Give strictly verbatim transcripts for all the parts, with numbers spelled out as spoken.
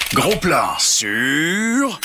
Gros plan sur...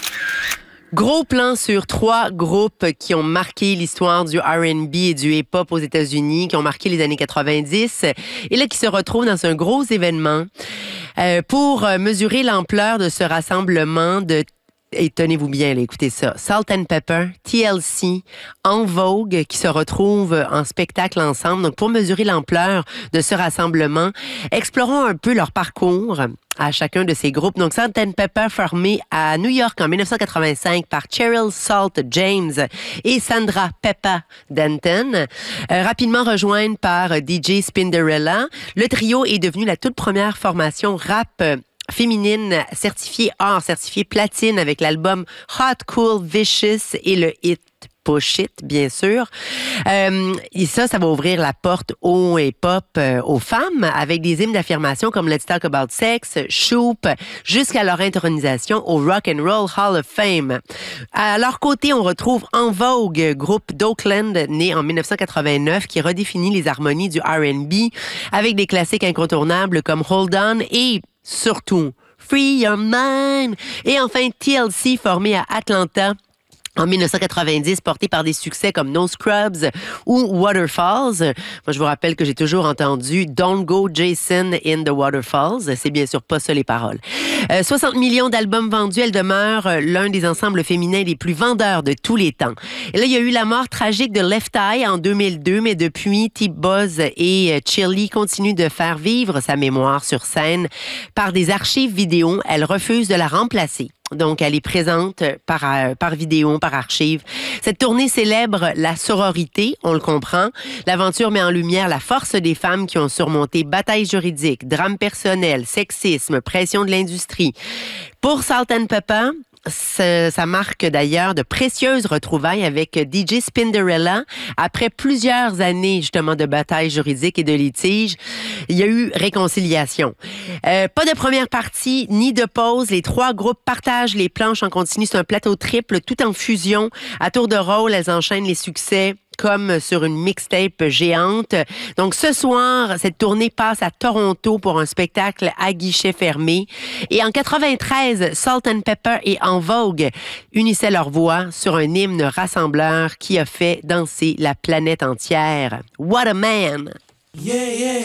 Gros plan sur trois groupes qui ont marqué l'histoire du R and B et du hip-hop aux États-Unis, qui ont marqué les années quatre-vingt-dix, et là qui se retrouvent dans un gros événement euh, pour mesurer l'ampleur de ce rassemblement de Et tenez-vous bien, là, écoutez ça. Salt and Pepper, T L C, En Vogue, qui se retrouvent en spectacle ensemble. Donc, pour mesurer l'ampleur de ce rassemblement, explorons un peu leur parcours à chacun de ces groupes. Donc, Salt and Pepper, formé à New York en dix-neuf cent quatre-vingt-cinq par Cheryl Salt James et Sandra Peppa Denton, euh, rapidement rejoints par D J Spinderella. Le trio est devenu la toute première formation rap euh, féminine certifiée or, certifiée platine avec l'album Hot, Cool, Vicious et le hit Push It, bien sûr. Euh, et ça, ça va ouvrir la porte au hip-hop euh, aux femmes avec des hymnes d'affirmation comme Let's Talk About Sex, Shoop, jusqu'à leur intronisation au Rock and Roll Hall of Fame. À leur côté, on retrouve En Vogue, groupe d'Oakland né en dix-neuf cent quatre-vingt-neuf qui redéfinit les harmonies du R and B avec des classiques incontournables comme Hold On et surtout Free Your Mind. Et enfin, T L C, formé à Atlanta en dix-neuf cent quatre-vingt-dix, porté par des succès comme No Scrubs ou Waterfalls. Moi, je vous rappelle que j'ai toujours entendu Don't Go Jason in the Waterfalls. C'est bien sûr pas ça les paroles. Euh, soixante millions d'albums vendus, elle demeure l'un des ensembles féminins les plus vendeurs de tous les temps. Et là, il y a eu la mort tragique de Left Eye en deux mille deux, mais depuis, T-Buzz et Chili continuent de faire vivre sa mémoire sur scène par des archives vidéo. Elle refuse de la remplacer. Donc, elle est présente par, par vidéo, par archive. Cette tournée célèbre la sororité, on le comprend. L'aventure met en lumière la force des femmes qui ont surmonté batailles juridiques, drames personnels, sexisme, pression de l'industrie. Pour Salt and Pepper, Ça, ça marque d'ailleurs de précieuses retrouvailles avec D J Spinderella. Après plusieurs années justement de batailles juridiques et de litiges, il y a eu réconciliation. Euh, pas de première partie ni de pause. Les trois groupes partagent les planches en continu. C'est un plateau triple tout en fusion. À tour de rôle, elles enchaînent les succès comme sur une mixtape géante. Donc, ce soir, cette tournée passe à Toronto pour un spectacle à guichet fermé. Et en quatre-vingt-treize, Salt and Pepper et En Vogue unissaient leurs voix sur un hymne rassembleur qui a fait danser la planète entière. What a man! Yeah, yeah.